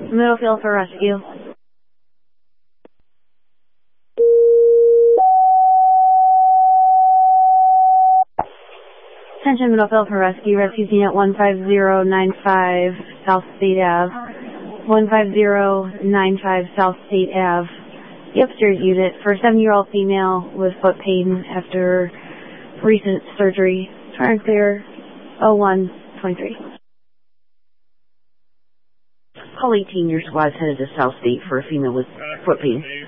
Middlefield for rescue. Attention Middlefield for rescue. Rescue scene at 15095 South State Ave. 15095 South State Ave. The upstairs unit for a 7-year-old female with foot pain after recent surgery. Turn clear 0123. Call 18, your squad's headed to South State for a female with foot pain.